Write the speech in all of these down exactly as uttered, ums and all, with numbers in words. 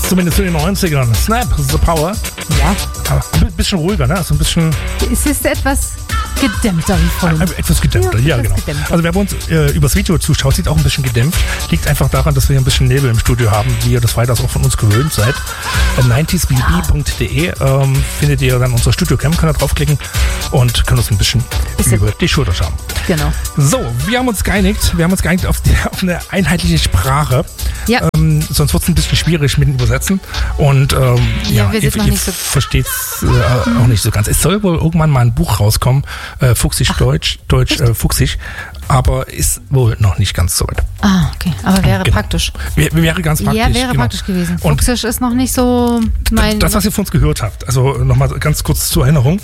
Zumindest in den neunzigern. Snap, The Power. Ja. Aber ein bisschen ruhiger, ne? Also ein bisschen... Es ist etwas gedämmter wie vorhin. Etwas gedämmter, ja, ja etwas genau. gedämmter. Also wer bei uns äh, übers Video zuschaut, sieht auch ein bisschen gedämpft. Liegt einfach daran, dass wir hier ein bisschen Nebel im Studio haben, wie ihr das freitags auch von uns gewöhnt seid. Äh, nineties b b punkt d e ähm, findet ihr dann unsere Studio-Cam, könnt ihr draufklicken und könnt uns ein bisschen, bisschen über die Schulter schauen. Genau. So, wir haben uns geeinigt. Wir haben uns geeinigt auf, die, auf eine einheitliche Sprache. Ja. Ähm, sonst wird es ein bisschen schwierig mit dem Übersetzen. Und ähm, Ja, ja, wir ihr, sind noch ihr nicht so- versteht es äh, auch nicht so ganz. Es soll wohl irgendwann mal ein Buch rauskommen, äh, Fuchsisch Deutsch, Deutsch äh, Fuchsisch, aber ist wohl noch nicht ganz so weit. Ah, okay. Aber wäre Genau. praktisch. Wär, wäre ganz praktisch. Ja, wäre genau. praktisch gewesen. Und Fuchsisch ist noch nicht so mein... das, was ihr von uns gehört habt, also nochmal ganz kurz zur Erinnerung.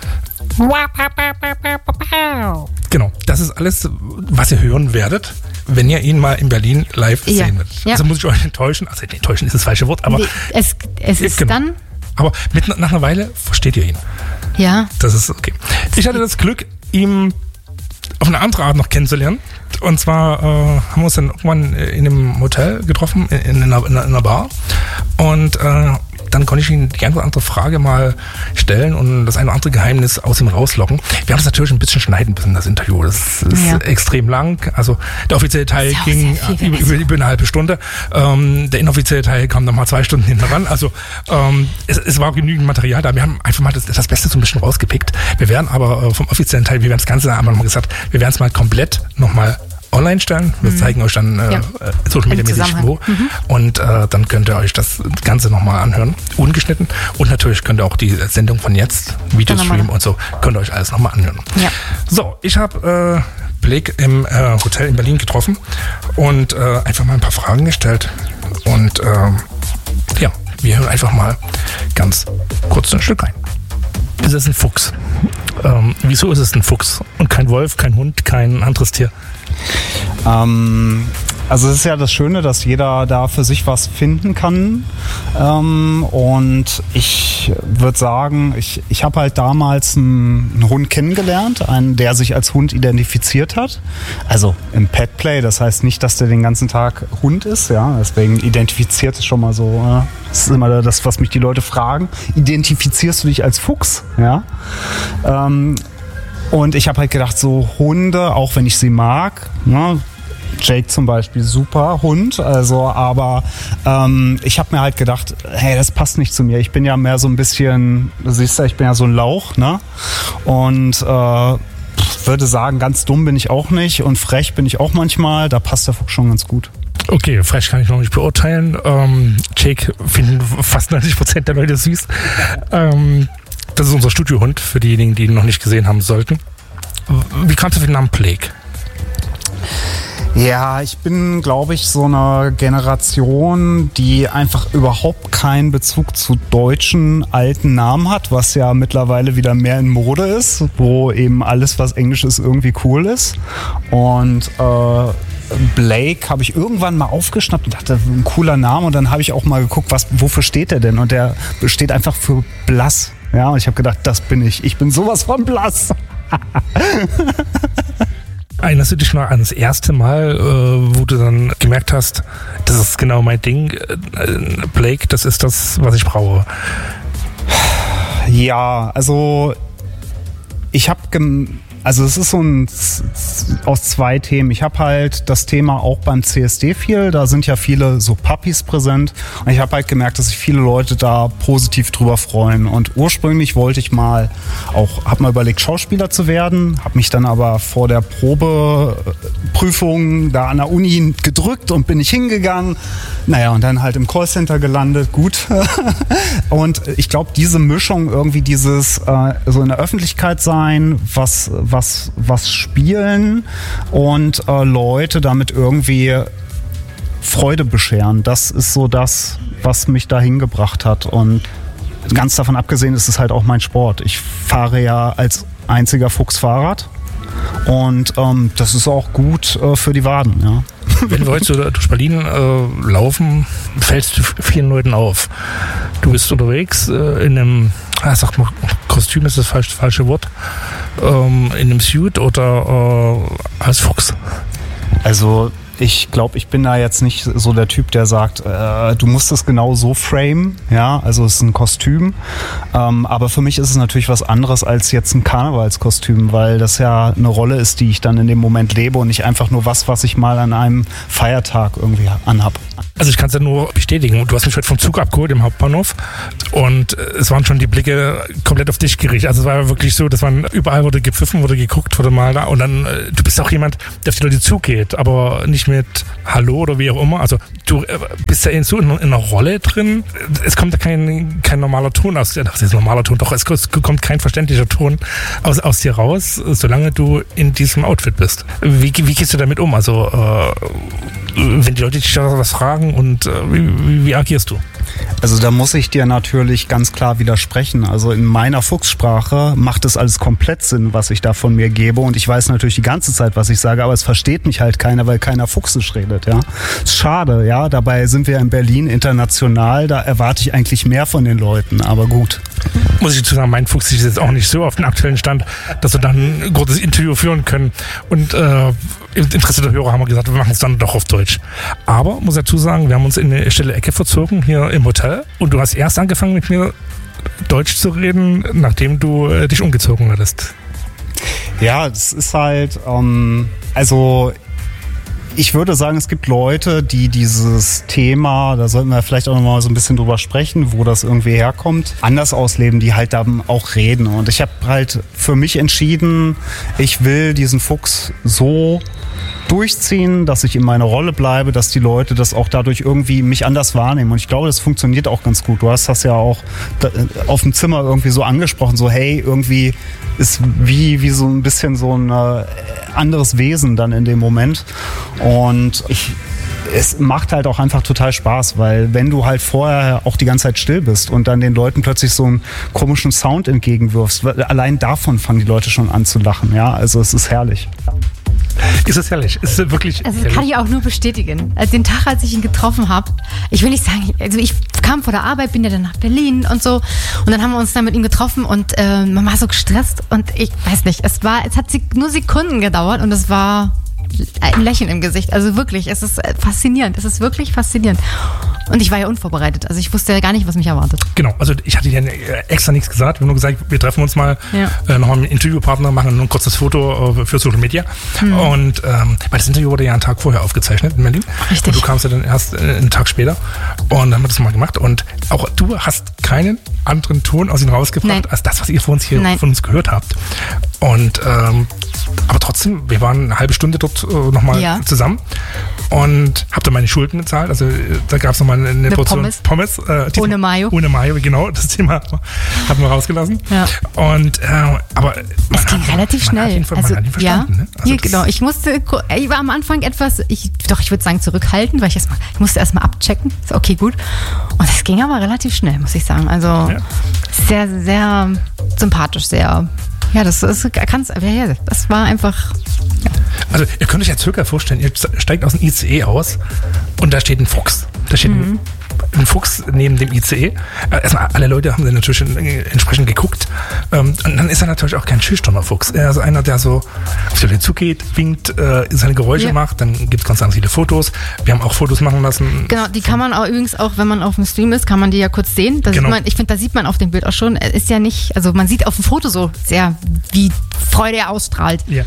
Genau, das ist alles, was ihr hören werdet, wenn ihr ihn mal in Berlin live Ja. sehen werdet. Ja. Also muss ich euch enttäuschen, also enttäuschen ist das falsche Wort, aber, Nee, es, es ist genau. dann... aber mit, nach einer Weile versteht ihr ihn. Ja. Das ist okay. Ich hatte das Glück, ihn auf eine andere Art noch kennenzulernen. Und zwar äh, haben wir uns dann irgendwann in einem Hotel getroffen, in, in, einer, in einer Bar. Und äh, dann konnte ich ihm die eine oder andere Frage mal stellen und das eine oder andere Geheimnis aus ihm rauslocken. Wir haben das natürlich ein bisschen schneiden müssen, das Interview. Das ist Ja. extrem lang. Also der offizielle Teil Ist ja auch ging sehr viel über, über, über eine halbe Stunde. Ähm, der inoffizielle Teil kam dann mal zwei Stunden hinten ran. Also ähm, es, es war genügend Material da. Wir haben einfach mal das, das Beste so ein bisschen rausgepickt. Wir werden aber äh, vom offiziellen Teil, wir werden das Ganze einmal nochmal gesagt, wir werden es mal komplett nochmal online stellen. Wir zeigen euch dann äh, Ja. Social Media Im mäßig Zusammenhang. wo. Und äh, dann könnt ihr euch das Ganze nochmal anhören, ungeschnitten. Und natürlich könnt ihr auch die Sendung von jetzt, Videostream nochmal. und so, könnt ihr euch alles nochmal anhören. Ja. So, ich habe äh, Blake im äh, Hotel in Berlin getroffen und äh, einfach mal ein paar Fragen gestellt. Und äh, ja, wir hören einfach mal ganz kurz ein Stück rein. Es ist ein Fuchs. Ähm, wieso ist es ein Fuchs und kein Wolf, kein Hund, kein anderes Tier? Ähm, also es ist ja das Schöne, dass jeder da für sich was finden kann. Ähm, und ich würde sagen, ich, ich habe halt damals einen, einen Hund kennengelernt, einen, der sich als Hund identifiziert hat. Also im Petplay, das heißt nicht, dass der den ganzen Tag Hund ist. Ja, deswegen identifiziert es schon mal so. Äh, das ist immer das, was mich die Leute fragen. Identifizierst du dich als Fuchs? Ja. Ähm, Und ich habe halt gedacht, so Hunde, auch wenn ich sie mag, ne, Jake zum Beispiel, super Hund, also aber ähm, ich habe mir halt gedacht, hey, das passt nicht zu mir. Ich bin ja mehr so ein bisschen, du siehst ja, ich bin ja so ein Lauch, ne? Und äh, würde sagen, ganz dumm bin ich auch nicht und frech bin ich auch manchmal. Da passt der Fuchs schon ganz gut. Okay, frech kann ich noch nicht beurteilen. Ähm, Jake finden fast neunzig Prozent der Leute süß. Ähm, Das ist unser Studiohund, für diejenigen, die ihn noch nicht gesehen haben sollten. Wie kamst du auf den Namen Blake? Ja, ich bin, glaube ich, so eine Generation, die einfach überhaupt keinen Bezug zu deutschen alten Namen hat, was ja mittlerweile wieder mehr in Mode ist, wo eben alles, was Englisch ist, irgendwie cool ist. Und äh, Blake habe ich irgendwann mal aufgeschnappt und dachte, ein cooler Name. Und dann habe ich auch mal geguckt, was, wofür steht der denn? Und der steht einfach für blass. Ja, und ich habe gedacht, das bin ich. Ich bin sowas von blass. Erinnerst du dich noch an das erste Mal, äh, wo du dann gemerkt hast, das ist genau mein Ding, äh, Blake, das ist das, was ich brauche? Ja, also ich habe gem- also es ist so ein aus zwei Themen. Ich habe halt das Thema auch beim C S D viel, da sind ja viele so Puppies präsent und ich habe halt gemerkt, dass sich viele Leute da positiv drüber freuen und ursprünglich wollte ich mal auch, habe mal überlegt, Schauspieler zu werden, habe mich dann aber vor der Probeprüfung da an der Uni gedrückt und bin nicht hingegangen. Naja, und dann halt im Callcenter gelandet, gut. Und ich glaube, diese Mischung, irgendwie dieses äh, so in der Öffentlichkeit sein, was was was spielen und äh, Leute damit irgendwie Freude bescheren. Das ist so das, was mich dahin gebracht hat. Und ganz davon abgesehen ist es halt auch mein Sport. Ich fahre ja als einziger Fuchs Fahrrad und ähm, das ist auch gut äh, für die Waden. Ja. Wenn wir heute so durch Berlin äh, laufen, fällst du vielen Leuten auf. Du bist unterwegs äh, in einem, ah, sag mal, Kostüm ist das falsche, falsche Wort, ähm, in einem Suit oder äh, als Fuchs. Also ich glaube, ich bin da jetzt nicht so der Typ, der sagt, äh, du musst es genau so framen, ja, also es ist ein Kostüm, ähm, aber für mich ist es natürlich was anderes als jetzt ein Karnevalskostüm, weil das ja eine Rolle ist, die ich dann in dem Moment lebe und nicht einfach nur was, was ich mal an einem Feiertag irgendwie anhab. Also ich kann es ja nur bestätigen, du hast mich heute vom Zug abgeholt im Hauptbahnhof und es waren schon die Blicke komplett auf dich gerichtet, also es war wirklich so, dass man überall wurde gepfiffen, wurde geguckt, wurde mal da und dann, du bist auch jemand, der auf die Leute zugeht, aber nicht mit Hallo oder wie auch immer. Also du bist ja so in, in einer Rolle drin. Es kommt ja kein, kein normaler Ton aus. Das ist ein normaler Ton, doch es kommt kein verständlicher Ton aus, aus dir raus, solange du in diesem Outfit bist. Wie, wie gehst du damit um? Also äh, wenn die Leute dich da was fragen und äh, wie, wie agierst du? Also da muss ich dir natürlich ganz klar widersprechen. Also in meiner Fuchssprache macht es alles komplett Sinn, was ich da von mir gebe. Und ich weiß natürlich die ganze Zeit, was ich sage, aber es versteht mich halt keiner, weil keiner Fuchsisch redet. Ja, ist schade. Ja, dabei sind wir in Berlin international. Da erwarte ich eigentlich mehr von den Leuten. Aber gut. Muss ich dazu sagen, mein Fuchsisch ist jetzt auch nicht so auf den aktuellen Stand, dass wir dann ein kurzes Interview führen können. Und äh, im Interesse der Hörer haben wir gesagt, wir machen es dann doch auf Deutsch. Aber muss dazu sagen, wir haben uns in eine stille Ecke verzogen hier im Hotel und du hast erst angefangen mit mir Deutsch zu reden, nachdem du äh, dich umgezogen hattest. Ja, es ist halt, ähm, also ich würde sagen, es gibt Leute, die dieses Thema, da sollten wir vielleicht auch noch mal so ein bisschen drüber sprechen, wo das irgendwie herkommt, anders ausleben, die halt da auch reden. Und ich habe halt für mich entschieden, ich will diesen Fuchs so durchziehen, dass ich in meiner Rolle bleibe, dass die Leute das auch dadurch irgendwie mich anders wahrnehmen. Und ich glaube, das funktioniert auch ganz gut. Du hast das ja auch auf dem Zimmer irgendwie so angesprochen, so hey, irgendwie ist wie, wie so ein bisschen so ein anderes Wesen dann in dem Moment. Und ich es macht halt auch einfach total Spaß, weil wenn du halt vorher auch die ganze Zeit still bist und dann den Leuten plötzlich so einen komischen Sound entgegenwirfst, allein davon fangen die Leute schon an zu lachen. Ja, also es ist herrlich. Ist es herrlich? Ist es wirklich Also herrlich? kann ich auch nur bestätigen. Also den Tag, als ich ihn getroffen habe, ich will nicht sagen, also ich kam vor der Arbeit, bin ja dann nach Berlin und so und dann haben wir uns dann mit ihm getroffen und äh, man war so gestresst und ich weiß nicht, es war, es hat nur Sekunden gedauert und es war ein Lächeln im Gesicht. Also wirklich, es ist faszinierend. Es ist wirklich faszinierend. Und ich war ja unvorbereitet. Also ich wusste ja gar nicht, was mich erwartet. Genau, also ich hatte dir extra nichts gesagt. Wir haben nur gesagt, wir treffen uns mal, ja. äh, nochmal mit einem Interviewpartner, machen ein kurzes Foto äh, für Social Media. Mhm. Und ähm, weil das Interview wurde ja einen Tag vorher aufgezeichnet in Berlin. Richtig. Und du kamst ja dann erst äh, einen Tag später. Und dann haben wir das mal gemacht. Und auch du hast keinen anderen Ton aus ihm rausgebracht, Nein. als das, was ihr von uns hier Nein. von uns gehört habt. Und ähm, aber trotzdem, wir waren eine halbe Stunde dort äh, nochmal ja. zusammen und hab dann meine Schulden bezahlt. Also da gab es nochmal eine, eine Portion Pommes. Pommes äh, ohne Mayo. Ohne Mayo, genau. Das Thema hatten wir rausgelassen. Ja. Und äh, aber es ging hat, relativ man schnell. Hat ihn, man also, hat ihn verstanden. Ja, ne? also ja genau. Ich musste, ich war am Anfang etwas, ich, doch ich würde sagen zurückhaltend, weil ich erstmal, ich musste erstmal abchecken. So, okay, gut. Und es ging aber relativ schnell, muss ich sagen. Also ja. sehr, sehr sympathisch, sehr. Ja, das, das, kann's, das war einfach. Ja. Also, ihr könnt euch ja circa vorstellen, ihr steigt aus dem I C E aus und da steht ein Fuchs. Da steht mhm. ein, ein Fuchs neben dem I C E. Erstmal, alle Leute haben dann natürlich entsprechend geguckt. Und dann ist er natürlich auch kein schüchterner Fuchs. Er ist einer, der so auf die Leute zugeht, winkt, seine Geräusche ja. macht. Dann gibt es ganz, ganz viele Fotos. Wir haben auch Fotos machen lassen. Genau, die kann man auch übrigens auch, wenn man auf dem Stream ist, kann man die ja kurz sehen. Da genau. sieht man, ich finde, da sieht man auf dem Bild auch schon. Er ist ja nicht, also man sieht auf dem Foto so sehr, wie Freude er ausstrahlt. Ja.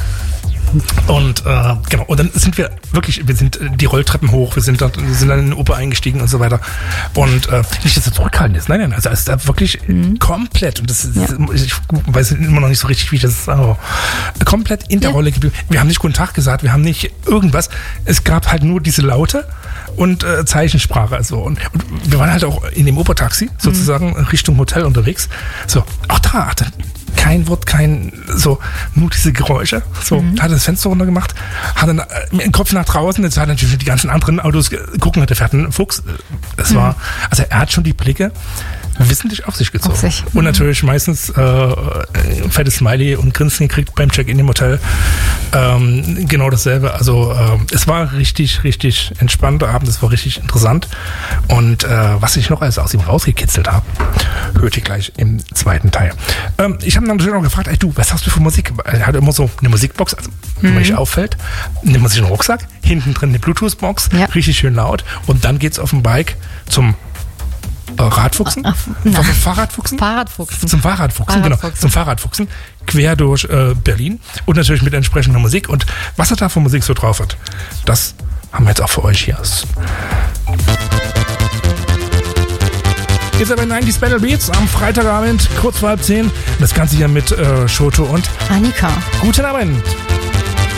Und äh, genau, und dann sind wir wirklich, wir sind die Rolltreppen hoch, wir sind, da, wir sind dann in den Oper eingestiegen und so weiter. Und äh, nicht, dass er zurückhaltend ist, nein, nein, also es ist da wirklich mhm. komplett, und das ist, ja. ich weiß immer noch nicht so richtig, wie das ist, aber komplett in der ja. Rolle geblieben. Wir haben nicht guten Tag gesagt, wir haben nicht irgendwas, es gab halt nur diese Laute und äh, Zeichensprache. Also. Und, und wir waren halt auch in dem Opertaxi sozusagen mhm. Richtung Hotel unterwegs. So, auch da hat er kein Wort, kein, so, nur diese Geräusche. So, mhm. hat das Fenster runter gemacht, hat dann äh, den Kopf nach draußen, jetzt hat natürlich die ganzen anderen Autos gucken, der fährt ein Fuchs. Das mhm. war, also er hat schon die Blicke, wissentlich auf sich gezogen. Auf sich. Und natürlich meistens äh, fettes Smiley und Grinsen gekriegt beim Check-in im Hotel. Ähm, genau dasselbe. Also äh, es war richtig, richtig entspannter Abend. Es war richtig interessant. Und äh, was ich noch alles aus ihm rausgekitzelt habe, hört ihr gleich im zweiten Teil. Ähm, ich habe dann natürlich auch gefragt, ey du, was hast du für Musik? Er hat immer so eine Musikbox, also wenn man nicht auffällt, nimmt man sich einen Rucksack, hinten drin eine Bluetooth-Box, Ja. richtig schön laut und dann geht's auf dem Bike zum äh, Radfuchsen? Ach, na. Vom Fahrradfuchsen? Fahrradfuchsen. Zum Fahrradfuchsen, genau. Fahrradfuchsen. Zum Fahrradfuchsen, quer durch äh, Berlin und natürlich mit entsprechender Musik. Und was er da für Musik so drauf hat, das haben wir jetzt auch für euch hier. Ihr seid bei neunzig Battle Beats am Freitagabend, kurz vor halb zehn. Das Ganze hier mit äh, Shoto und Annika. guten Abend.